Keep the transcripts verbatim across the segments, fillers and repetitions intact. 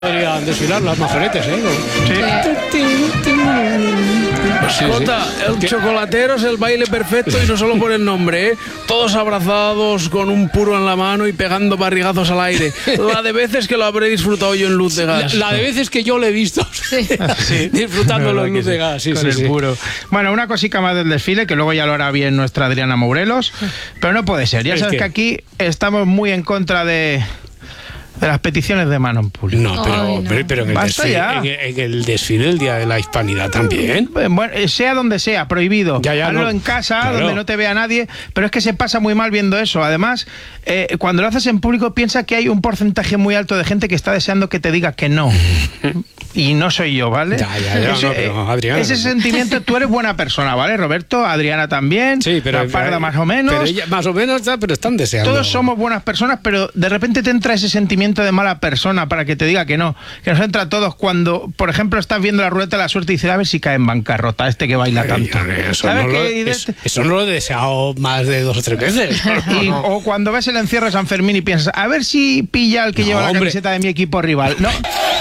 Podrían desfilar las majoretes, ¿eh? Sí. Sí, Jota, sí. el ¿Qué? chocolatero es el baile perfecto y no solo por el nombre, ¿eh? Todos abrazados con un puro en la mano y pegando barrigazos al aire. La de veces que lo habré disfrutado yo en Luz de Gas. La, la de veces que yo le he visto Sí. sí, disfrutándolo en Luz de Gas. Sí, con sí, el sí. puro. Bueno, una cosica más del desfile, que luego ya lo hará bien nuestra Adriana Mourelos, pero no puede ser. Ya ¿El sabes qué? que aquí estamos muy en contra de, de las peticiones de mano en público. No, pero, Ay, no. pero, pero en, el Basta desfile, ya. en, en el desfile del Día de la Hispanidad también. Bueno, sea donde sea, prohibido. Ya, ya, Hazlo no. en casa, Claro. donde no te vea nadie, pero es que se pasa muy mal viendo eso. Además, eh, cuando lo haces en público, piensa que hay un porcentaje muy alto de gente que está deseando que te diga que no. Y no soy yo, ¿vale? Ya, ya, ya, Ese, no, pero, Adriana, ese no. sentimiento, tú eres buena persona, ¿vale, Roberto? Adriana también. Sí, pero. La Parda más o menos. Pero ella, más o menos, está, pero están deseando. Todos somos buenas personas, pero de repente te entra ese sentimiento de mala persona para que te diga que no. Que nos entra a todos cuando, por ejemplo, estás viendo la ruleta de la suerte y dices, a ver si cae en bancarrota este que baila tanto. Eso ¿Sabes no, lo, qué? Y de- eso, eso no lo he deseado más de dos o tres veces. Y- o cuando ves el encierro de San Fermín y piensas, a ver si pilla al que No, lleva la hombre. camiseta de mi equipo rival. No.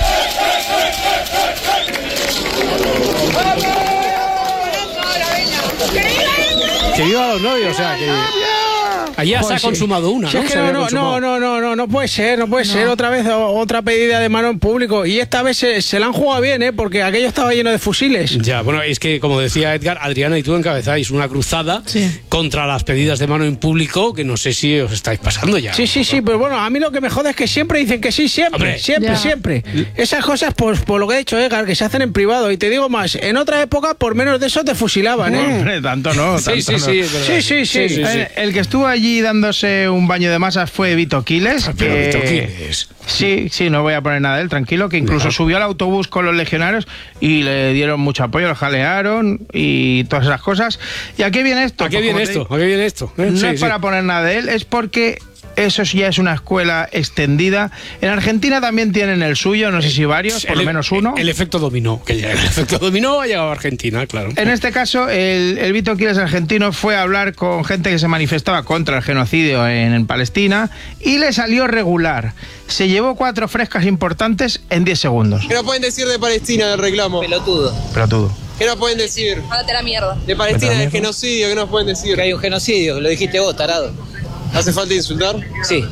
Que viva los novios, o sea, que. Allá se ha consumado una, Si ¿no? es que Se no, había no, consumado. no, no, no, no, no puede ser, no puede ser otra vez o- otra pedida de mano en público. Y esta vez se, se la han jugado bien, ¿eh? Porque aquello estaba lleno de fusiles. Ya, bueno, es que como decía Edgar, Adriana y tú encabezáis una cruzada Sí. contra las pedidas de mano en público que no sé si os estáis pasando ya. Sí, sí, sí, pero bueno, a mí lo que me jode es que siempre dicen que sí, siempre, Hombre. siempre, Ya. siempre. Esas cosas, pues por lo que ha dicho Edgar, que se hacen en privado. Y te digo más, en otra época, por menos de eso te fusilaban, ¿eh? Hombre, tanto no. Sí, tanto sí, no. sí, es verdad. Sí, sí, sí. sí, sí. El, el que estuvo allí dándose un baño de masas fue Vito Quiles. Ah, pero que- Vito Quiles. Sí, sí, no voy a poner nada de él, tranquilo, que incluso No. subió al autobús con los legionarios y le dieron mucho apoyo, lo jalearon y todas esas cosas. ¿Y a qué viene esto? ¿A qué Pues, viene como te esto? digo, ¿A qué viene esto? ¿Eh? No Sí, es sí. para poner nada de él, es porque eso ya es una escuela extendida. En Argentina también tienen el suyo, no sé si varios, por El- lo menos uno. El, efecto dominó, que ya, el efecto dominó ha llegado a Argentina, claro. En este caso, el, el Vito Quiles argentino fue a hablar con gente que se manifestaba contra el genocidio en, en Palestina y le salió regular. Se llevó cuatro frescas importantes en diez segundos. ¿Qué nos pueden decir de Palestina del reclamo? Pelotudo. Pero todo. ¿Qué nos pueden decir? Mándate la mierda. De Palestina, del genocidio, ¿qué nos pueden decir? Que hay un genocidio, lo dijiste vos, tarado. ¿Hace falta insultar? Sí.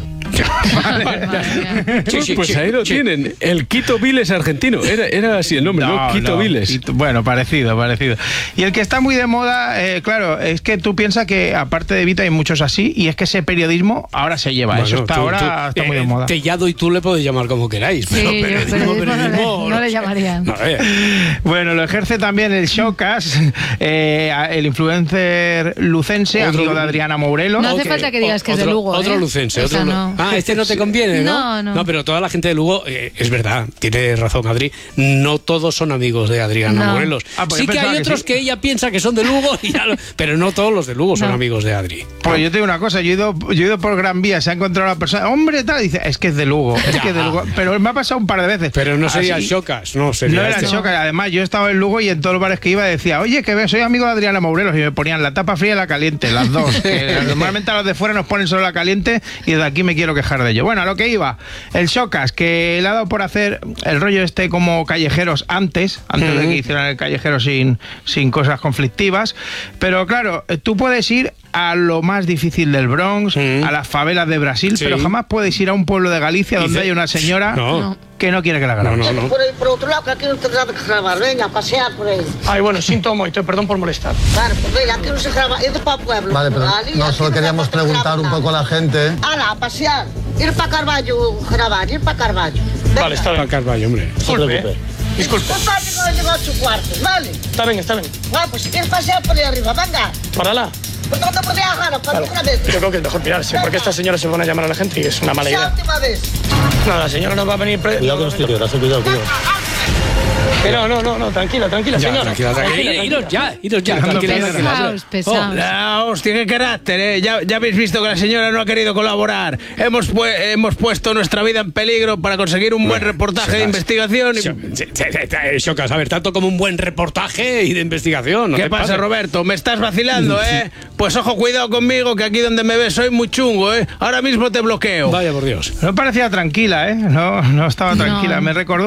Sí, sí, Pues sí, ahí lo sí. tienen, el Quito Viles argentino. Era, era así el nombre, ¿no? Quito no. Viles. Y- bueno, parecido, parecido. Y el que está muy de moda, eh, claro, es que tú piensas que aparte de Vito hay muchos así, y es que ese periodismo ahora se lleva. Bueno, Eso está tú- ahora tú- está muy eh, de moda. Tellado y tú le podéis llamar como queráis, Sí, pero yo periodismo, periodismo no le- periodismo, no le sé. llamarían. No, eh. Bueno, lo ejerce también el Showcas, eh, el influencer lucense, Otro- amigo de Adriana Mourelos. No hace Ok, falta que digas que es de otro- Lugo, Otro ¿eh? lucense. O sea, otro lu- no. Ah, este no te conviene, ¿no? No, no. No, pero toda la gente de Lugo, eh, es verdad, tiene razón Adri, no todos son amigos de Adriana No. Morelos. Ah, pues sí yo que hay pensaba que otros sí. que, ella piensa que son de Lugo, y ya lo- pero no todos los de Lugo son No. amigos de Adri. Pues yo te digo una cosa, yo he ido, yo he ido por Gran Vía, se ha encontrado una persona, hombre, tal, dice, es que es de Lugo, es Ya. que es de Lugo. Pero me ha pasado un par de veces. Pero no sería Así- el Showcas, no sería No era el este. Showcas, además yo estaba en Lugo y en todos los bares que iba decía, oye, que ve, soy amigo de Adriana Mourelos, y me ponían la tapa fría y la caliente, las dos. Que normalmente a los de fuera nos ponen solo la caliente y de aquí me quiero quejar de ello. Bueno, a lo que iba, el Showcas, que le ha dado por hacer el rollo este como callejeros antes, antes de que hicieran el callejero sin, sin cosas conflictivas, pero claro, tú puedes ir a lo más difícil del Bronx, Mm. a las favelas de Brasil, Sí. pero jamás puedes ir a un pueblo de Galicia donde Dice- hay una señora No. que no quiere que la No, graben. no, no. Por, el, por otro lado, que aquí no te graba grabar. Venga, a pasear por ahí. Ay, bueno, siento moito, perdón por molestar. Claro, pues venga, aquí no se graba. Es de para pueblo. Vale, pero Ali, no, aquí solo se queríamos graba, preguntar graba un poco a nada. la gente. Ala, a pasear. Ir para Carballo, grabar, ir para Carballo. Venga. Vale, está Para bien. Carvalho, hombre. Disculpe, eh. Disculpe. Un parque con llegó ocho cuartos, ¿vale? Está bien, está bien. Ah, pues si quieres pasear por ahí arriba, venga. Párala. Pues no te podía dejar, para Vale. otra vez. Yo creo que es mejor pirarse, porque esta señora se pone a llamar a la gente y es una mala Esa idea. última vez. No, la señora no va a venir... Pre... Cuidado que no estoy piedras, cuidado, cuidado. Que no, no, no, no, tranquila, tranquila, Ya, señora. tranquila, tranquila. Iros ya, iros ya. Tranquila, tranquila. Pesaos, pesaos. La hostia, qué carácter, ¿eh? Ya, ya habéis visto que la señora no ha querido colaborar. Hemos, pu- hemos puesto nuestra vida en peligro para conseguir un buen reportaje de investigación. y- Chocas, a ver, tanto como un buen reportaje y de investigación. ¿no ¿Qué te pasa, pases? Roberto? ¿Me estás vacilando, eh? Pues ojo, cuidado conmigo, que aquí donde me ves soy muy chungo, ¿eh? Ahora mismo te bloqueo. Vaya por Dios. No parecía tranquila, ¿eh? No, no estaba tranquila. No. Me recordó